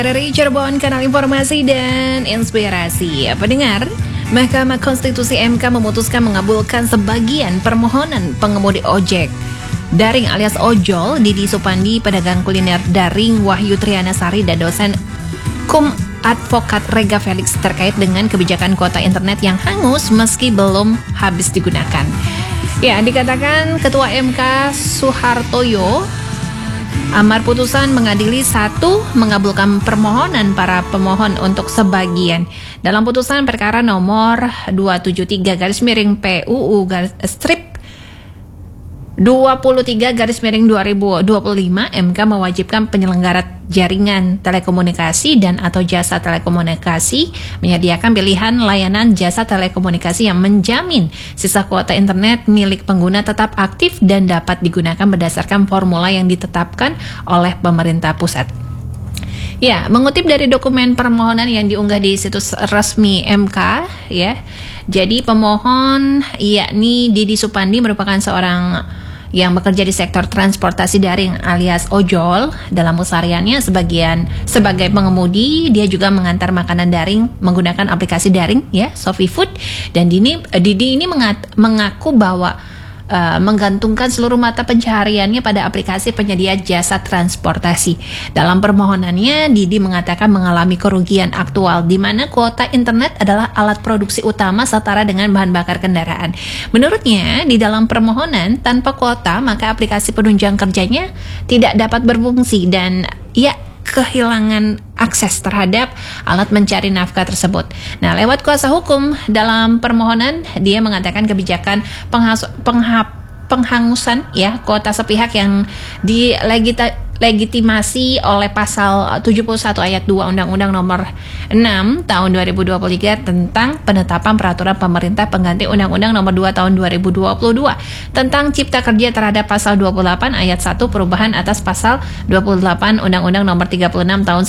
Dari Cirebon, kanal informasi dan inspirasi. Pendengar, Mahkamah Konstitusi MK memutuskan mengabulkan sebagian permohonan pengemudi ojek daring alias ojol Didi Supandi, pedagang kuliner daring Wahyu Trianasari, dan dosen hukum advokat Rega Felix terkait dengan kebijakan kuota internet yang hangus meski belum habis digunakan. Ya, dikatakan Ketua MK Suhartoyo, amar putusan mengadili satu, mengabulkan permohonan para pemohon untuk sebagian. Dalam putusan perkara nomor 273/PUU strip 23/2025, MK mewajibkan penyelenggara jaringan telekomunikasi dan atau jasa telekomunikasi menyediakan pilihan layanan jasa telekomunikasi yang menjamin sisa kuota internet milik pengguna tetap aktif dan dapat digunakan berdasarkan formula yang ditetapkan oleh pemerintah pusat. Ya, mengutip dari dokumen permohonan yang diunggah di situs resmi MK, ya. Jadi pemohon yakni Didi Supandi merupakan seorang yang bekerja di sektor transportasi daring alias ojol. Dalam kesehariannya sebagai pengemudi, dia juga mengantar makanan daring menggunakan aplikasi daring, ya, ShopeeFood. Dan Didi ini mengaku bahwa menggantungkan seluruh mata pencahariannya pada aplikasi penyedia jasa transportasi. Dalam permohonannya, Didi mengatakan mengalami kerugian aktual di mana kuota internet adalah alat produksi utama setara dengan bahan bakar kendaraan. Menurutnya, di dalam permohonan, tanpa kuota maka aplikasi penunjang kerjanya tidak dapat berfungsi dan kehilangan akses terhadap alat mencari nafkah tersebut. Nah, lewat kuasa hukum dalam permohonan, dia mengatakan kebijakan penghangusan kuota sepihak yang dilegitimasi oleh pasal 71 ayat 2 Undang-Undang Nomor 6 Tahun 2023 tentang penetapan peraturan pemerintah pengganti Undang-Undang Nomor 2 Tahun 2022 tentang Cipta Kerja terhadap pasal 28 ayat 1 perubahan atas pasal 28 Undang-Undang Nomor 36 Tahun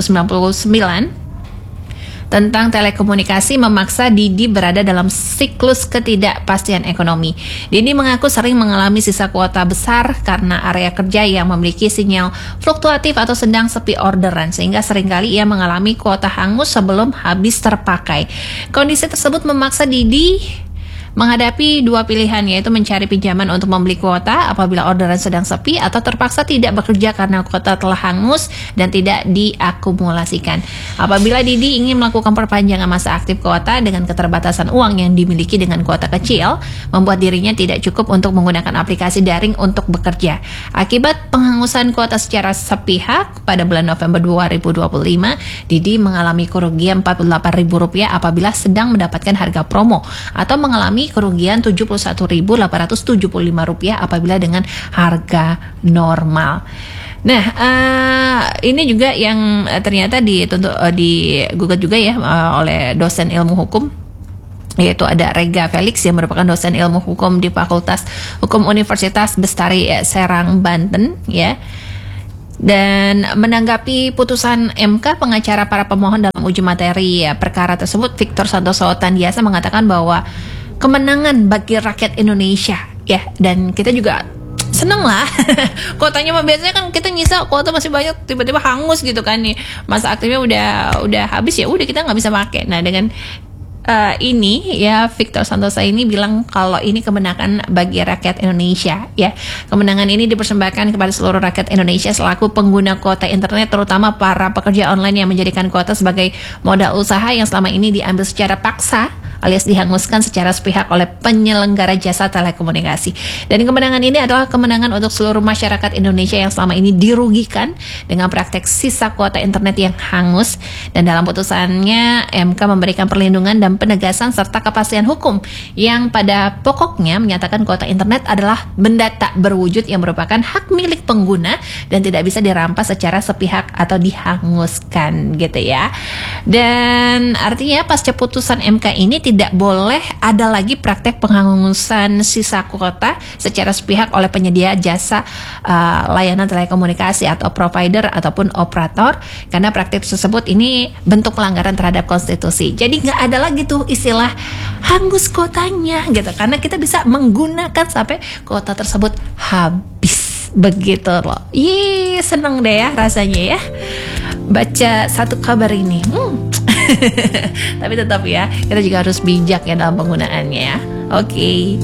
1999 tentang telekomunikasi memaksa Didi berada dalam siklus ketidakpastian ekonomi. Didi mengaku sering mengalami sisa kuota besar karena area kerja yang memiliki sinyal fluktuatif atau sedang sepi orderan, sehingga seringkali ia mengalami kuota hangus sebelum habis terpakai. Kondisi tersebut memaksa Didi menghadapi dua pilihan, yaitu mencari pinjaman untuk membeli kuota apabila orderan sedang sepi atau terpaksa tidak bekerja karena kuota telah hangus dan tidak diakumulasikan. Apabila Didi ingin melakukan perpanjangan masa aktif kuota dengan keterbatasan uang yang dimiliki dengan kuota kecil, membuat dirinya tidak cukup untuk menggunakan aplikasi daring untuk bekerja. Akibat penghangusan kuota secara sepihak pada bulan November 2025, Didi mengalami kerugian Rp48.000 apabila sedang mendapatkan harga promo atau mengalami kerugian Rp71.875 apabila dengan harga normal. Nah, ini juga yang ternyata digugat juga oleh dosen ilmu hukum, yaitu ada Rega Felix yang merupakan dosen ilmu hukum di Fakultas Hukum Universitas Bestari Serang, Banten, ya. Dan menanggapi putusan MK, pengacara para pemohon dalam uji materi perkara tersebut, Victor Santoso Tandiasa, mengatakan bahwa kemenangan bagi rakyat Indonesia, ya. Dan kita juga seneng lah kuotanya biasanya kan kita nyisa kuota masih banyak, tiba-tiba hangus gitu kan nih, masa aktifnya udah habis, ya udah kita nggak bisa pakai. Nah, dengan ini ya, Victor Santosa ini bilang kalau ini kemenangan bagi rakyat Indonesia, ya. Kemenangan ini dipersembahkan kepada seluruh rakyat Indonesia selaku pengguna kuota internet, terutama para pekerja online yang menjadikan kuota sebagai modal usaha yang selama ini diambil secara paksa alias dihanguskan secara sepihak oleh penyelenggara jasa telekomunikasi. Dan kemenangan ini adalah kemenangan untuk seluruh masyarakat Indonesia yang selama ini dirugikan dengan praktek sisa kuota internet yang hangus. Dan dalam putusannya, MK memberikan perlindungan dan penegasan serta kepastian hukum yang pada pokoknya menyatakan kuota internet adalah benda tak berwujud yang merupakan hak milik pengguna dan tidak bisa dirampas secara sepihak atau dihanguskan, gitu ya. Dan artinya pasca putusan MK ini tidak boleh ada lagi praktek penghangusan sisa kuota secara sepihak oleh penyedia jasa layanan telekomunikasi atau provider ataupun operator, karena praktek tersebut ini bentuk pelanggaran terhadap konstitusi. Jadi nggak ada lagi tuh istilah hangus kuotanya gitu, karena kita bisa menggunakan sampai kuota tersebut habis, begitu loh. Seneng deh ya rasanya ya. baca satu kabar ini. Tapi tetap ya, kita juga harus bijak ya dalam penggunaannya ya. Oke.